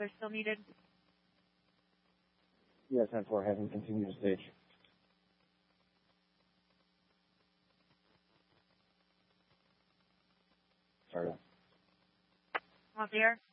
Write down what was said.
are still needed? Yes, 10-4, having continued to stage. Sorry. Off the air.